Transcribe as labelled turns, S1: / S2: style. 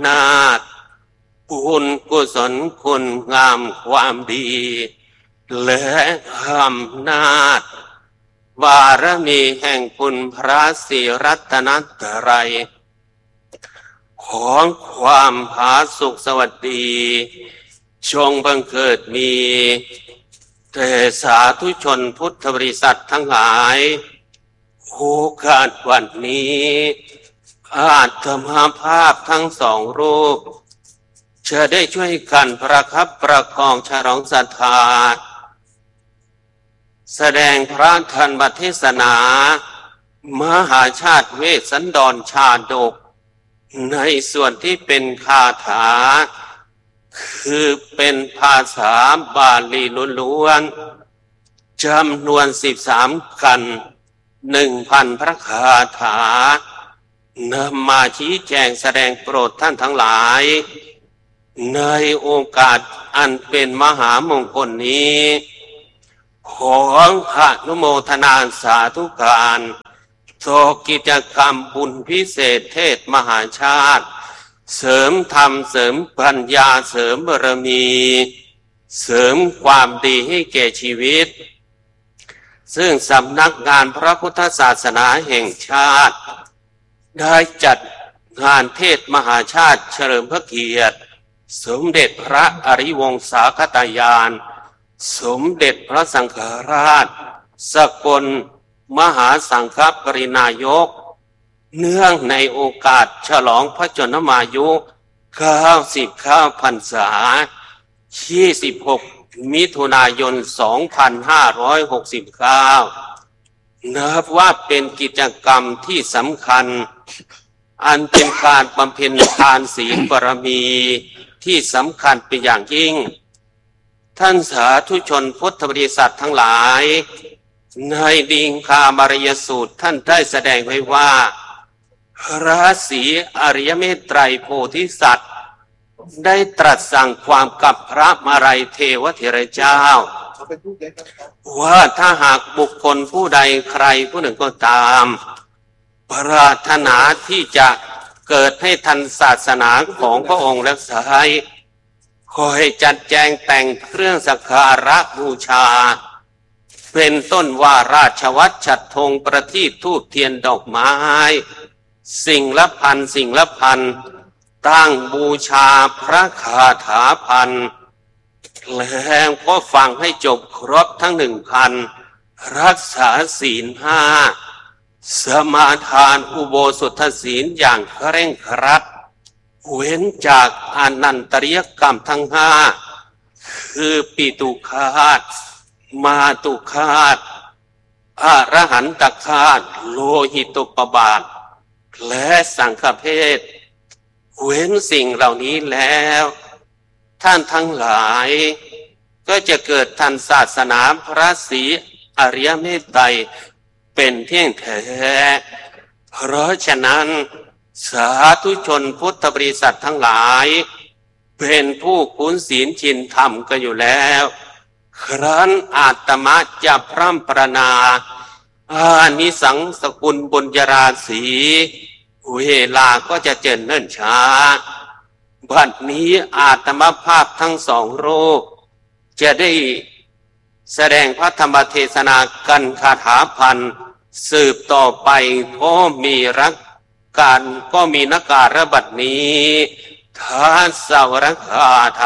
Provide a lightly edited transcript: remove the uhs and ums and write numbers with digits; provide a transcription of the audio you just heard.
S1: ำนาจบุญกุศลคุณงามความดีและอำนาจบารมีแห่งคุณพระศรีรัตนตรัยของความผาสุกสวัสดีจงบังเกิดมีแต่สาธุชนพุทธบริษัททั้งหลายโอกาสวันนี้อาตมาภาพทั้งสองรูปจะได้ช่วยกันประคับประคองฉลองศรัทธาแสดงพระธรรมเทศนามหาชาติเวสสันดรชาดกในส่วนที่เป็นคาถาคือเป็นภาษาบาลีล้วนๆจำนวน13 กัน 1,000 พระคาถานำมาชี้แจงแสดงโปรดท่านทั้งหลายในโอกาสอันเป็นมหามงคลนี้ขออนุโมทนาสาธุการต่อกิจกรรมบุญพิเศษเทศมหาชาติเสริมธรรมเสริมปัญญาเสริมบารมีเสริมความดีให้แก่ชีวิตซึ่งสำนักงานพระพุทธศาสนาแห่งชาติได้จัดงานเทศมหาชาติเฉลิมพระเกียรติสมเด็จพระอริวงศาคตญาณสมเด็จพระสังฆราชสกลมหาสังฆปรินายกเนื่องในโอกาสฉลองพระชนมายุ99 พรรษา26 มิถุนายน 2569นับว่าเป็นกิจกรรมที่สำคัญอันเป็นการบำเพ็ญทานศีลบารมีที่สำคัญเป็นอย่างยิ่งท่านสาธุชนพุทธบริษัททั้งหลายในดิงคามารยสูตรท่านได้แสดงไว้ว่าพระศรีอริยเมตไตรโพธิสัตว์ได้ตรัสสั่งความกับพระมาลัยเทวเถระเจ้าว่าถ้าหากบุคคลผู้ใดใครผู้หนึ่งก็ตามปรารถนาที่จะเกิดให้ทันศาสนาของพระองค์และสายขอให้จัดแจงแต่งเครื่องสักการะบูชาเป็นต้นว่าราชวัตรฉัตรธงประทีปธูปเทียนดอกไม้สิ่งละพันสิ่งละพันตั้งบูชาพระคาถาพันแล้วก็ฟังให้จบครบทั้ง1,000รักษาศีล5สมาทานอุโบสถศีลอย่างเคร่งครัดเว้นจากอนันตริยกรรมทั้ง5คือปิตุฆาตมาตุฆาตอรหันตฆาตโลหิตุปบาทและสังฆเพศเว้นสิ่งเหล่านี้แล้วท่านทั้งหลายก็จะเกิดทันศาสนาพระศรีอริยเมตไตรเป็นเที่ยงแท้เพราะฉะนั้นสาธุชนพุทธบริษัททั้งหลายเป็นผู้คุ้นศีลชินธรรมกันอยู่แล้วครั้นอาตมาจะพร่ำปรารนาอานิสังสกุลบุญญาราศีเวลาก็จะเจริญเนิ่นช้าบัดนี้อาตมาภาพทั้งสองรูปจะได้แสดงพระธรรมเทศนากันคาถาพันสืบต่อไปก็มีรักการก็มีนักการบัดนี้ทานสาวรคา